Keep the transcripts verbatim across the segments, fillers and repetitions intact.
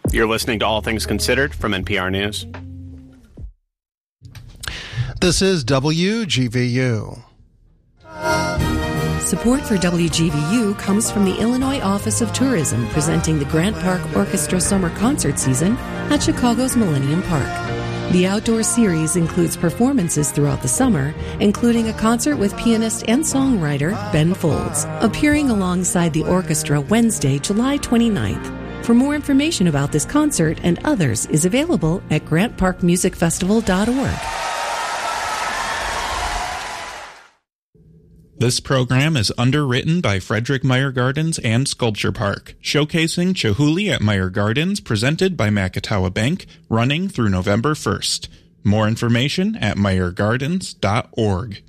You're listening to All Things Considered from N P R News. This is W G V U. Support for W G V U comes from the Illinois Office of Tourism, presenting the Grant Park Orchestra Summer Concert Season at Chicago's Millennium Park. The outdoor series includes performances throughout the summer, including a concert with pianist and songwriter Ben Folds, appearing alongside the orchestra Wednesday, July twenty-ninth. For more information about this concert and others is available at grant park music festival dot org. This program is underwritten by Frederick Meyer Gardens and Sculpture Park, showcasing Chihuly at Meyer Gardens, presented by Macatawa Bank, running through November first. More information at meyer gardens dot org.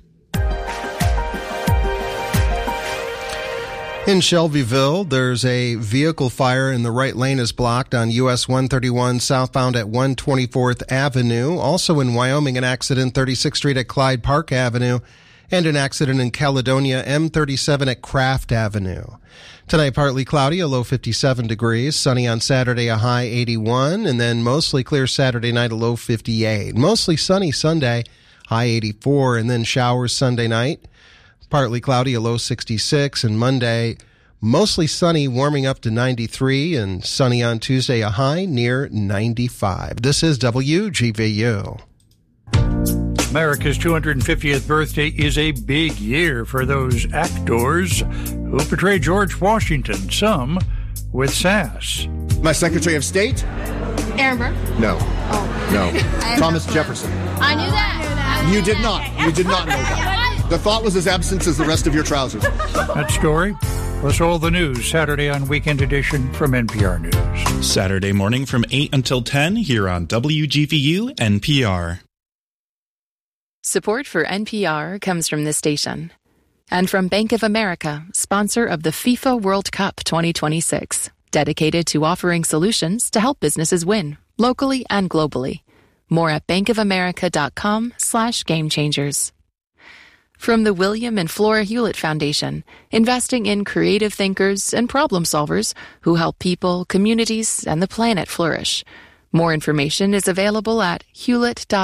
In Shelbyville, there's a vehicle fire and the right lane is blocked on U S one thirty-one southbound at one twenty-fourth Avenue. Also in Wyoming, an accident thirty-sixth Street at Clyde Park Avenue. And an accident in Caledonia, M thirty-seven at Craft Avenue. Tonight, partly cloudy, a low fifty-seven degrees. Sunny on Saturday, a high eighty-one. And then mostly clear Saturday night, a low fifty-eight. Mostly sunny Sunday, high eighty-four. And then showers Sunday night. Partly cloudy, a low sixty-six. And Monday, mostly sunny, warming up to ninety-three. And sunny on Tuesday, a high near ninety-five. This is W G V U. America's two hundred fiftieth birthday is a big year for those actors who portray George Washington, some with sass. My Secretary of State? Aaron Burr? No. Oh. No. Thomas Jefferson. I knew that. You did not. You did not know that. The thought was as absent as the rest of your trousers. That story plus all the news Saturday on Weekend Edition from N P R News. Saturday morning from eight until ten here on W G V U N P R. Support for N P R comes from this station and from Bank of America, sponsor of the FIFA World Cup twenty twenty-six, dedicated to offering solutions to help businesses win, locally and globally. More at bankofamerica.com slash game changers. From the William and Flora Hewlett Foundation, investing in creative thinkers and problem solvers who help people, communities, and the planet flourish. More information is available at hewlett dot